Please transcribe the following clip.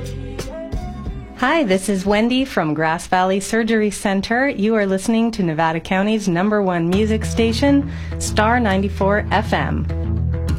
Hi, this is Wendy from Grass Valley Surgery Center. You are listening to Nevada County's #1 music station, Star 94 FM.